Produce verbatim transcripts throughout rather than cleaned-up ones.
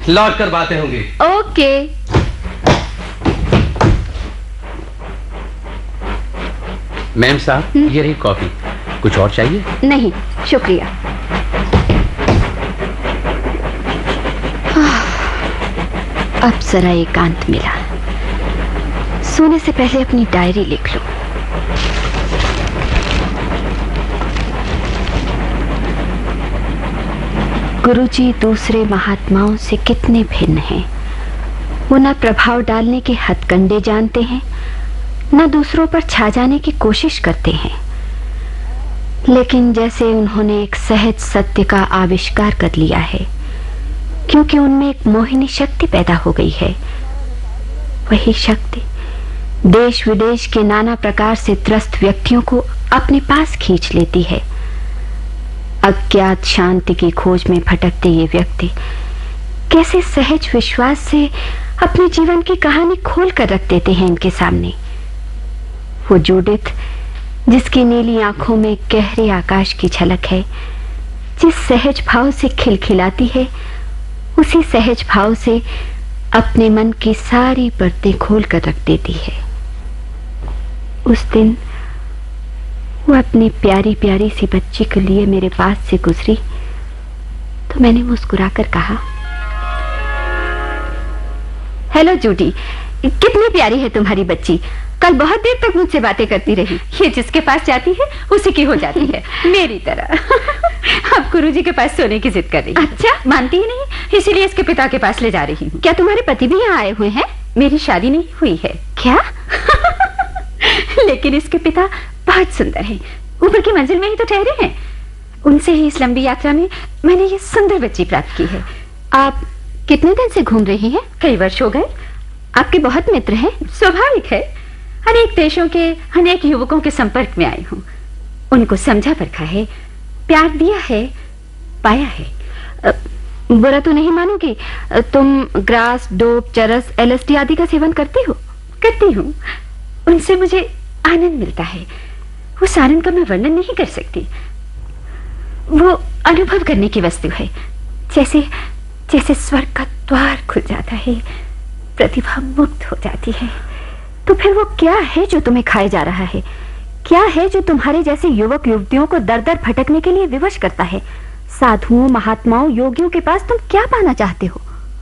लौट कर बातें होंगी। ओके। मैम साहब, ये रही कॉफी। कुछ और चाहिए? नहीं, शुक्रिया। अब जरा एकांत मिला। सोने से पहले अपनी डायरी लिख लूं। गुरुजी दूसरे महात्माओं से कितने भिन्न हैं। वो न प्रभाव डालने के हथकंडे जानते हैं, न दूसरों पर छा जाने की कोशिश करते हैं, लेकिन जैसे उन्होंने एक सहज सत्य का आविष्कार कर लिया है, क्योंकि उनमें एक मोहिनी शक्ति पैदा हो गई है। वही शक्ति देश विदेश के नाना प्रकार से त्रस्त व्यक्तियों को अपने पास खींच लेती है। अज्ञात शांति की खोज में भटकते ये व्यक्ति कैसे सहज विश्वास से अपने जीवन की कहानी खोल कर रख देते हैं इनके सामने। वो जूडिथ, जिसकी नीली आंखों में गहरे आकाश की झलक है, जिस सहज भाव से खिलखिलाती है, उसी सहज भाव से अपने मन की सारी परतें खोल कर रख देती है। उस दिन वो अपनी प्यारी प्यारी सी बच्ची के लिए मेरे पास से गुजरी तो मैंने मुस्कुराकर कहा, हेलो जूडी, कितनी प्यारी है तुम्हारी बच्ची। कल बहुत देर तक मुझसे बातें करती रही। ये जिसके पास जाती है उसी की हो जाती है, मेरी तरह। अब गुरुजी के पास सोने की जिद कर रही है। अच्छा, मानती ही नहीं, इसीलिए इसके पिता के पास ले जा रही हूँ। क्या तुम्हारे पति भी यहाँ आए हुए हैं? मेरी शादी नहीं हुई है। क्या? लेकिन इसके पिता बहुत सुंदर हैं, ऊपर की मंजिल में ही तो ठहरे हैं। उनसे ही इस लंबी यात्रा में मैंने ये सुंदर बच्ची प्राप्त की है। आप कितने दिन से घूम रही हैं? कई वर्ष हो गए। आपके बहुत मित्र हैं। स्वाभाविक है, अनेक देशों के अनेक युवकों के संपर्क में आई हूँ। उनको समझा परखा है, प्यार दिया है, पाया है। अ, बुरा तो नहीं मानोगी, तुम ग्रास, डोप, चरस, एलएसडी आदि का सेवन करती हो? करती हूँ। उनसे मुझे आनंद मिलता है। उस आनंद का मैं वर्णन नहीं कर सकती। वो अनुभव करने की वस्तु है, जैसे जैसे स्वर्ग का द्वार खुल जाता है, प्रतिभा मुक्त हो जाती है। तो फिर वो क्या है जो तुम्हें खाए जा रहा है? क्या है जो तुम्हारे जैसे युवक युवतियों को दर दर भटकने के लिए विवश करता है? साधुओं, महात्माओं, योगियों के पास तुम क्या पाना चाहते हो?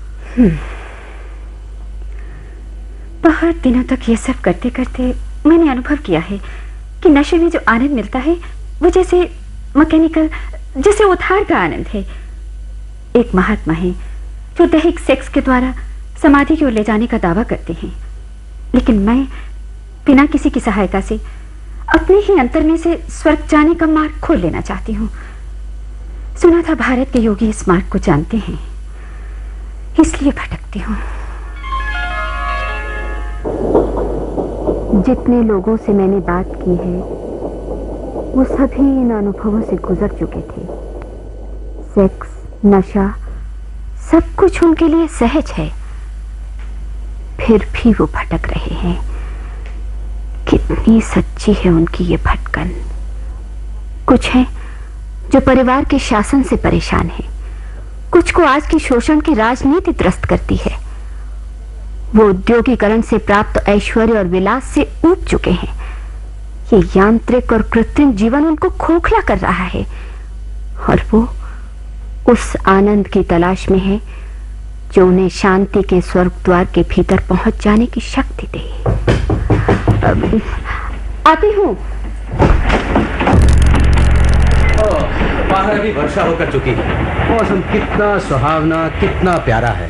बहुत दिनों तक ये सब करते करते मैंने अनुभव किया है कि नशे में जो आनंद मिलता है वो जैसे मैकेनिकल, जैसे उधार का आनंद है। एक महात्मा है जो दैहिक सेक्स के द्वारा समाधि की ओर ले जाने का दावा करते हैं, लेकिन मैं बिना किसी की सहायता से अपने ही अंतर में से स्वर्ग जाने का मार्ग खोल लेना चाहती हूँ। सुना था भारत के योगी इस मार्ग को जानते हैं, इसलिए भटकती हूँ। जितने लोगों से मैंने बात की है वो सभी इन अनुभवों से गुजर चुके थे। सेक्स, नशा, सब कुछ उनके लिए सहज है, फिर भी वो भटक रहे हैं। कितनी सच्ची है उनकी ये भटकन। कुछ है जो परिवार के शासन से परेशान है, कुछ को आज की शोषण की राजनीति त्रस्त करती है। वो उद्योगीकरण से प्राप्त ऐश्वर्य और विलास से ऊब चुके हैं। ये यांत्रिक और कृत्रिम जीवन उनको खोखला कर रहा है, और वो उस आनंद की तलाश में है जो उन्हें शांति के स्वर्ग द्वार के भीतर पहुंच जाने की शक्ति दे। आती हूँ। बाहर भी वर्षा होकर चुकी है। मौसम कितना सुहावना, कितना प्यारा है।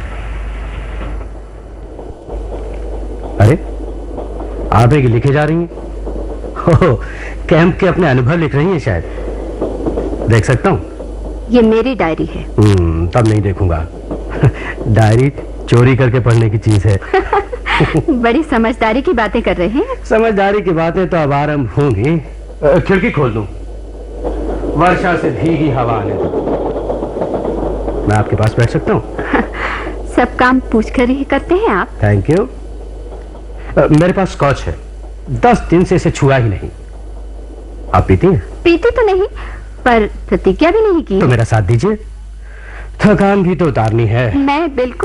अरे, आप एक लिखे जा रही हैं? ओह, कैंप के अपने अनुभव लिख रही हैं शायद। देख सकता हूँ? ये मेरी डायरी है। हम्म, तब नहीं देखूंगा। डायरी चोरी करके पढ़ने की चीज है। बड़ी समझदारी की बातें कर रहे हैं। समझदारी की बातें तो अब आरंभ होंगी। खिड़की खोल दूं, वर्षा से भीगी हवा आने दो। मैं आपके पास बैठ सकता हूँ? सब काम पूछकर ही करते हैं आप। Thank you. मेरे पास स्कॉच है, दस दिन से इसे छुआ ही नहीं। आप पीती हैं? पीती तो नहीं, पर प्रतिज्ञा भी नहीं की। तो मेरा साथ दीजिए, थकान भी तो उतारनी है। मैं बिल्कुल